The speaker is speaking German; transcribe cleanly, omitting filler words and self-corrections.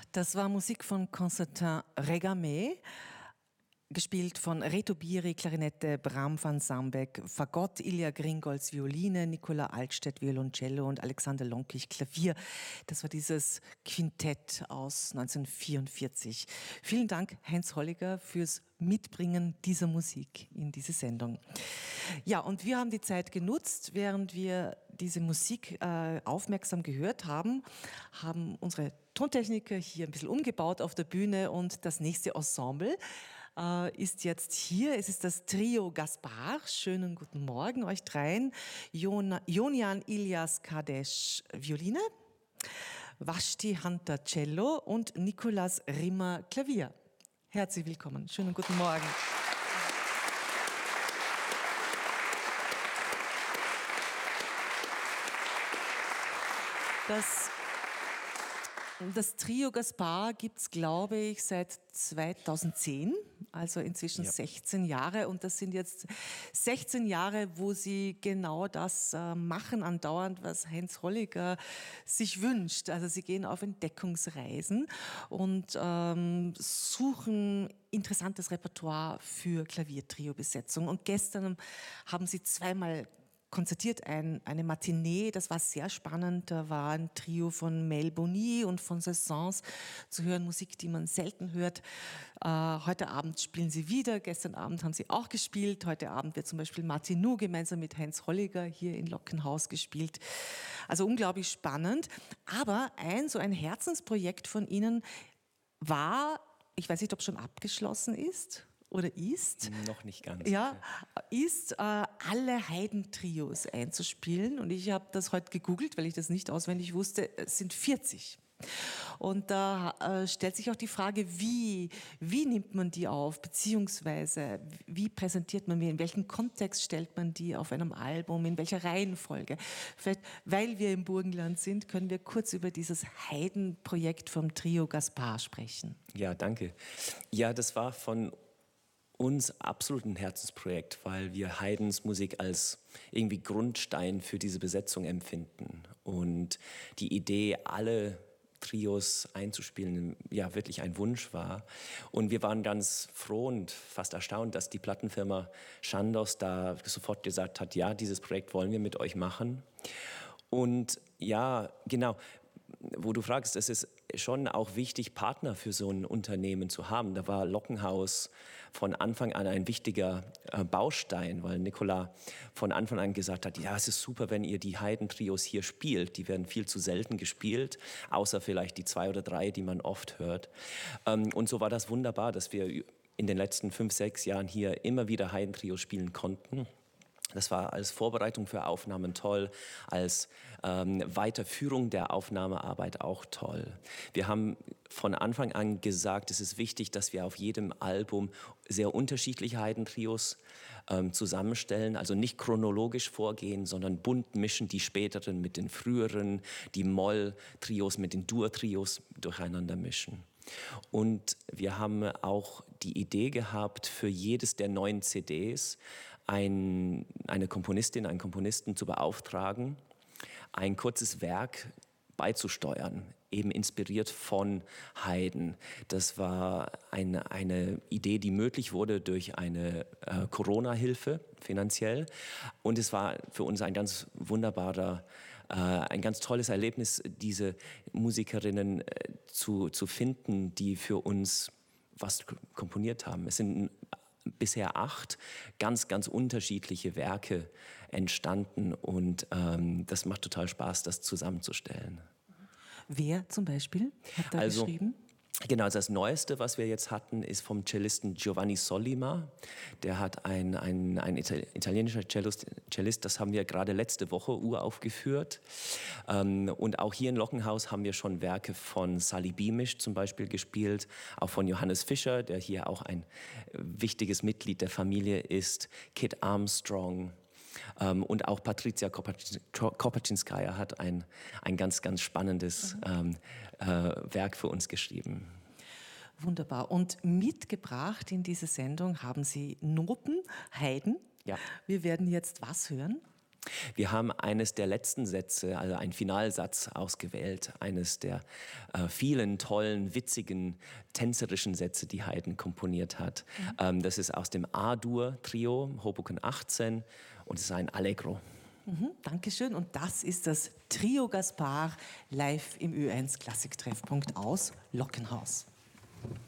Das war Musik von Constantin Regamey, gespielt von Reto Biri, Klarinette, Bram van Sambeck, Fagott, Ilja Gringolz, Violine, Nicola Altstedt, Violoncello und Alexander Lonkich, Klavier. Das war dieses Quintett aus 1944. Vielen Dank, Heinz Holliger, fürs Mitbringen dieser Musik in diese Sendung. Ja, und wir haben die Zeit genutzt, während wir diese Musik aufmerksam gehört haben, haben unsere Tontechniker hier ein bisschen umgebaut auf der Bühne und das nächste Ensemble ist jetzt hier. Es ist das Trio Gaspar. Schönen guten Morgen euch dreien. Jonian Ilyas Kadesh Violine, Vashti Hunter Cello und Nicolas Rimmer Klavier. Herzlich willkommen. Schönen guten Morgen. Das Trio Gaspar gibt es, glaube ich, seit 2010, also inzwischen 16 Jahre. Und das sind jetzt 16 Jahre, wo sie genau das machen andauernd, was Heinz Holliger sich wünscht. Also sie gehen auf Entdeckungsreisen und suchen interessantes Repertoire für Klaviertrio-Besetzung. Und gestern haben sie zweimal konzertiert, eine Matinee, das war sehr spannend, da war ein Trio von Mel Boni und von Saint-Saëns zu hören, Musik, die man selten hört. Heute Abend spielen sie wieder, gestern Abend haben sie auch gespielt, heute Abend wird zum Beispiel Martinou gemeinsam mit Heinz Holliger hier in Lockenhaus gespielt. Also unglaublich spannend, aber so ein Herzensprojekt von ihnen war, ich weiß nicht, ob es schon abgeschlossen ist, oder ist. Noch nicht ganz. Ja, ist alle Haydn-Trios einzuspielen. Und ich habe das heute gegoogelt, weil ich das nicht auswendig wusste. Es sind 40. Und da stellt sich auch die Frage, wie nimmt man die auf, beziehungsweise wie präsentiert man die, in welchem Kontext stellt man die auf einem Album, in welcher Reihenfolge. Vielleicht, weil wir im Burgenland sind, können wir kurz über dieses Haydn-Projekt vom Trio Gaspar sprechen. Ja, danke. Ja, das war von uns absolut ein Herzensprojekt, weil wir Haydns Musik als irgendwie Grundstein für diese Besetzung empfinden. Und die Idee, alle Trios einzuspielen, ja wirklich ein Wunsch war. Und wir waren ganz froh und fast erstaunt, dass die Plattenfirma Chandos da sofort gesagt hat, ja, dieses Projekt wollen wir mit euch machen. Und ja, genau, wo du fragst, es ist schon auch wichtig, Partner für so ein Unternehmen zu haben. Da war Lockenhaus von Anfang an ein wichtiger Baustein, weil Nicola von Anfang an gesagt hat, ja, es ist super, wenn ihr die Haydn-Trios hier spielt. Die werden viel zu selten gespielt, außer vielleicht die 2 oder 3, die man oft hört. Und so war das wunderbar, dass wir in den letzten 5, 6 Jahren hier immer wieder Haydn-Trios spielen konnten. Das war als Vorbereitung für Aufnahmen toll, als Weiterführung der Aufnahmearbeit auch toll. Wir haben von Anfang an gesagt, es ist wichtig, dass wir auf jedem Album sehr unterschiedliche Haydn-Trios zusammenstellen, also nicht chronologisch vorgehen, sondern bunt mischen, die späteren mit den früheren, die Moll-Trios mit den Dur-Trios durcheinander mischen. Und wir haben auch die Idee gehabt, für jedes der 9 CDs eine Komponistin, einen Komponisten zu beauftragen, ein kurzes Werk beizusteuern, eben inspiriert von Haydn. Das war eine Idee, die möglich wurde durch eine Corona-Hilfe finanziell. Und es war für uns ein ganz ein ganz tolles Erlebnis, diese Musikerinnen zu finden, die für uns was komponiert haben. Es sind bisher 8 ganz, ganz unterschiedliche Werke entstanden und das macht total Spaß, das zusammenzustellen. Wer zum Beispiel hat da geschrieben? Genau, also das Neueste, was wir jetzt hatten, ist vom Cellisten Giovanni Sollima. Der hat ein italienischer Cellist, das haben wir gerade letzte Woche uraufgeführt. Und auch hier in Lockenhaus haben wir schon Werke von Sally Beamish zum Beispiel gespielt, auch von Johannes Fischer, der hier auch ein wichtiges Mitglied der Familie ist, Kit Armstrong. Und auch Patricia Kopaczinskaja hat ein ganz, ganz spannendes Werk für uns geschrieben. Wunderbar. Und mitgebracht in diese Sendung haben Sie Noten, Haydn. Ja. Wir werden jetzt was hören? Wir haben eines der letzten Sätze, also einen Finalsatz ausgewählt, eines der vielen tollen, witzigen, tänzerischen Sätze, die Haydn komponiert hat. Das ist aus dem A-Dur-Trio, Hoboken 18, und es ist ein Allegro. Dankeschön. Und das ist das Trio Gaspar live im Ö1 Klassiktreffpunkt aus Lockenhaus.